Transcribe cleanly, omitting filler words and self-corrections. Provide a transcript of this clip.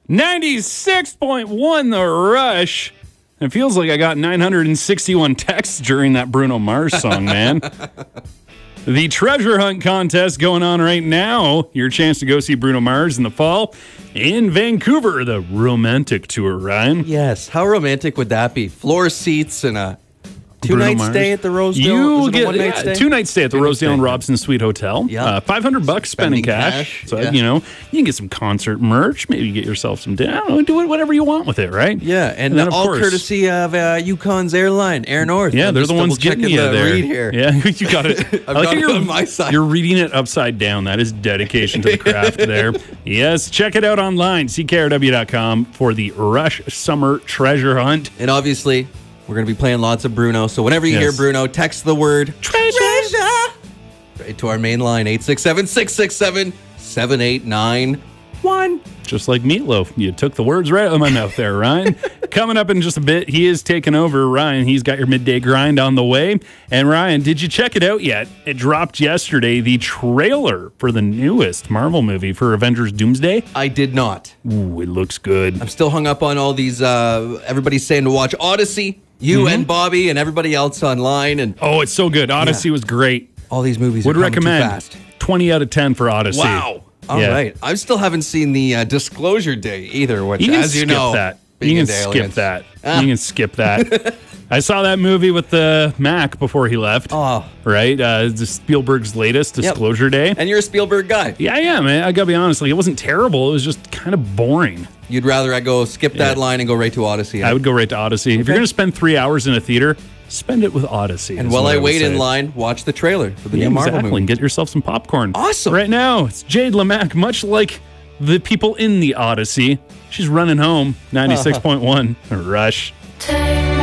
96.1 The Rush. It feels like I got 961 texts during that Bruno Mars song, man. The treasure hunt contest going on right now. Your chance to go see Bruno Mars in the fall in Vancouver, the romantic tour, Ryan. Yes. How romantic would that be? Floor seats and a Bruno two-night Mars. stay at the Rosedale? You get one-night stay? 2-night stay at the Two-night Rosedale stay. and Robson Suite Hotel. Yeah. $500 spending cash. So, Yeah. you know, you can get some concert merch. Maybe get yourself some, I don't know, do it whatever you want with it, right? Yeah, and then, of all course, courtesy of Yukon's airline, Air North. Yeah, I'm they're just the ones double-checking getting you the there. read here. Yeah, you got it. I've I like got how it on my side. You're reading it upside down. That is dedication to the craft there. Yes, check it out online, ckrw.com for the Rush Summer Treasure Hunt. And obviously, we're going to be playing lots of Bruno. So whenever you hear Bruno, text the word treasure right to our main line, 867-667-7891. Just like Meatloaf. You took the words right out of my mouth there, Ryan. Coming up in just a bit, he is taking over. Ryan, he's got your midday grind on the way. And Ryan, did you check it out yet? It dropped yesterday, the trailer for the newest Marvel movie for Avengers Doomsday. I did not. Ooh, it looks good. I'm still hung up on all these, everybody's saying to watch Odyssey, you and Bobby and everybody else online. And Oh, it's so good. Odyssey was great. all these movies Would are coming recommend. too fast. 20 out of 10 for Odyssey. Wow. All right. I still haven't seen the Disclosure Day either, which, You can as you skip know, that. being You can into skip aliens. that. You can skip that. I saw that movie with the Mac before he left. Oh. Right? The Spielberg's latest, Disclosure Day. And you're a Spielberg guy. Yeah, I am, man. I gotta be honest. Like, it wasn't terrible. It was just kind of boring. You'd rather I go skip that line and go right to Odyssey. I would go right to Odyssey. If you're gonna spend 3 hours in a theater, spend it with Odyssey. And is while what I would wait in say. line, watch the trailer for the Yeah, new Marvel exactly. movie. And get yourself some popcorn. Awesome. Right now, it's Jade Lamack, much like the people in the Odyssey. She's running home. 96.1 Rush. Take